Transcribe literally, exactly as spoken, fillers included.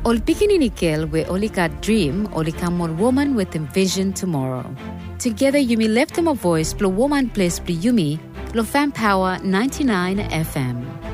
Ol pikininikil we olika dream olika mon woman with envision tomorrow. Together you may lift them a voice, blow woman place, blow yumi, lo fan power ninety-nine F M.